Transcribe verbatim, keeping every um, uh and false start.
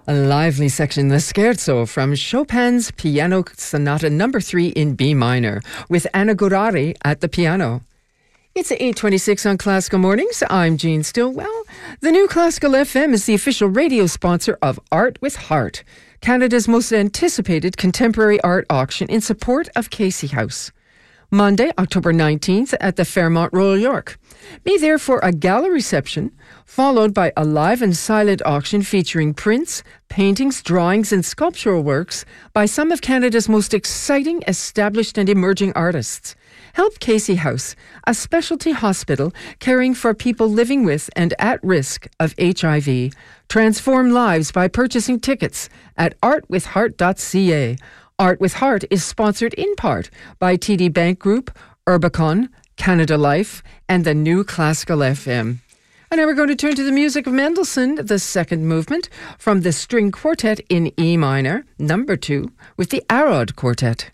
A lively section, the Scherzo from Chopin's Piano Sonata number three in B minor, with Anna Gorari at the piano. It's eight twenty-six on Classical Mornings. I'm Jean Stillwell. The new Classical F M is the official radio sponsor of Art with Heart, Canada's most anticipated contemporary art auction in support of Casey House. Monday, October nineteenth at the Fairmont Royal York. Be there for a gala reception, followed by a live and silent auction featuring prints, paintings, drawings, and sculptural works by some of Canada's most exciting, established, and emerging artists. Help Casey House, a specialty hospital caring for people living with and at risk of H I V. Transform lives by purchasing tickets at art with heart dot c a. Art with Heart is sponsored in part by T D Bank Group, Urbicon, Canada Life, and the new Classical F M. And now we're going to turn to the music of Mendelssohn, the second movement from the String Quartet in E minor, number two, with the Arod Quartet.